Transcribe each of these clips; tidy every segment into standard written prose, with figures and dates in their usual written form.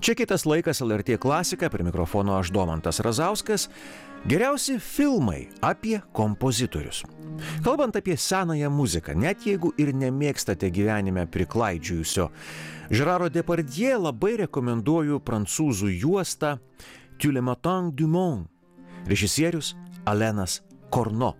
Čia kitas laikas LRT klasika, prie mikrofono aš Domantas Razauskas. Geriausi filmai apie kompozitorius. Kalbant apie senąją muziką, net jeigu ir nemėgstate gyvenime priklaidžiujusio Gérard Depardieu, labai rekomenduoju prancūzų juostą Tu le matin du monde. Režisierius Alenas Korno,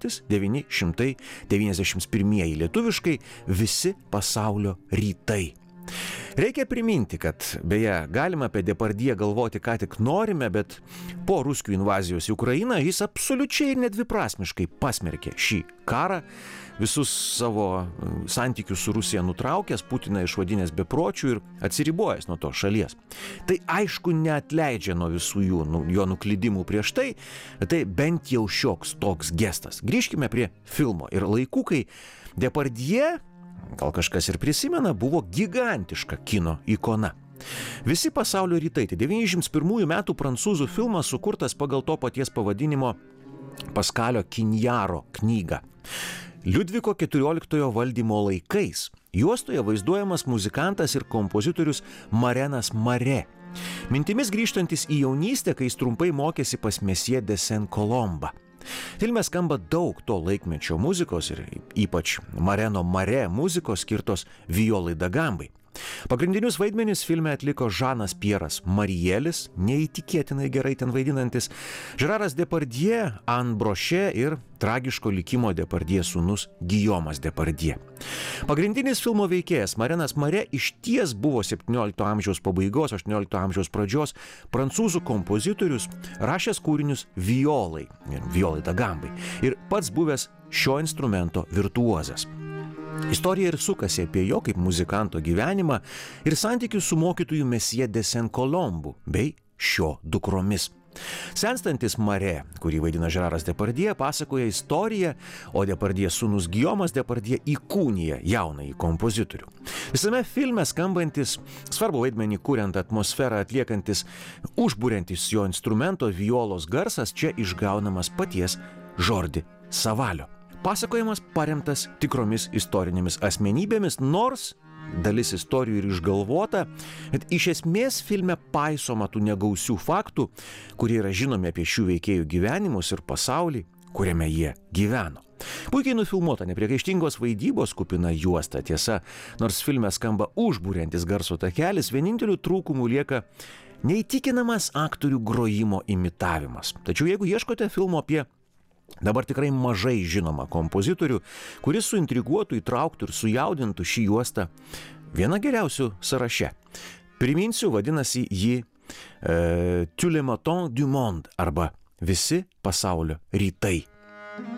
1991 lietuviškai Visi pasaulio rytai. Reikia priminti, kad beje, galima apie Depardieu galvoti ką tik norime, bet po ruskių invazijos į Ukrainą jis absoliučiai ir nedviprasmiškai pasmerkė šį karą, visus savo santykius su Rusija nutraukęs, Putiną išvadinęs bepročių ir atsiribojęs nuo to šalies. Tai aišku neatleidžia nuo visų jo nuklydimų prieš tai, tai bent jau šioks toks gestas. Grįžkime prie filmo ir laikų, kai Depardieu, gal kažkas ir prisimena, buvo gigantiška kino ikona. Visi pasaulio rytai, tai 91 metų prancūzų filmas sukurtas pagal to paties pavadinimo Paskalio Kinjaro knygą. Liudviko XIV valdymo laikais juostoje vaizduojamas muzikantas ir kompozitorius Marenas Mare. Mintimis grįžtantis į jaunystę, kai jis trumpai mokėsi pas Messie de Saint-Colombe. Filme skamba daug to laikmečio muzikos ir ypač Mareno Mare muzikos skirtos Violai da Gambai. Pagrindinius vaidmenis filme atliko Žanas Pieras Marielis, neįtikėtinai gerai ten vaidinantis, Gérard Depardieu, Anne Brochet ir tragiško likimo Depardieu sūnus Guillaumas Depardieu. Pagrindinis filmo veikėjas Marenas Mare išties buvo 17 amžiaus pabaigos, 18 amžiaus pradžios prancūzų kompozitorius, rašęs kūrinius Violai da Gambai ir pats buvęs šio instrumento virtuozas. Istorija ir sukasi apie jo kaip muzikanto gyvenimą ir santykius su mokytoju Messie de Saint-Colombe bei šio dukromis. Senstantis Mare, kurį vaidina Gérard Depardieu, pasakoja istoriją, o Depardieu sūnus Guillaumas Depardieu įkūnija jaunąjį kompozitorių. Visame filme skambantis, svarbu vaidmenį kuriant atmosferą atliekantis, užburiantis jo instrumento violos garsas čia išgaunamas paties Jordi Savalio. Pasakojimas paremtas tikromis istorinėmis asmenybėmis, nors dalis istorijų ir išgalvota, bet iš esmės filme paisoma tų negausių faktų, kurie yra žinomi apie šių veikėjų gyvenimus ir pasaulį, kuriame jie gyveno. Puikiai nufilmuota, nepriekaištingos vaidybos kupina juosta. Tiesa, nors filme skamba užburiantis garso takelis, vieninteliu trūkumu lieka neįtikinamas aktorių grojimo imitavimas. Tačiau jeigu ieškote filmo apie dabar tikrai mažai žinoma kompozitorių, kuris suintriguotų, įtrauktų ir sujaudintų šį juostą, viena geriausių sąraše. Priminsiu, vadinasi jį Tu le matin du monde arba Visi pasaulio rytai.